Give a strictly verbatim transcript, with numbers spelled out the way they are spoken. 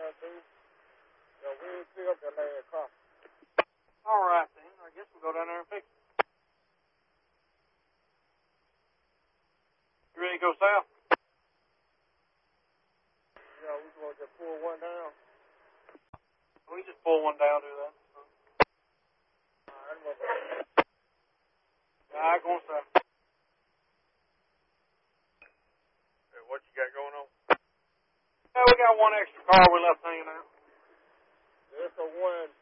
there, too. Yeah, we didn't pick up that last car. All right, then. I guess we'll go down there and fix it. You ready to go south? Yeah, we going to just pull one down. We just pull one down, do that. All right, we'll go. All right, going south. Hey, what you got going on? Yeah, we got one extra car we left hanging out. There's a one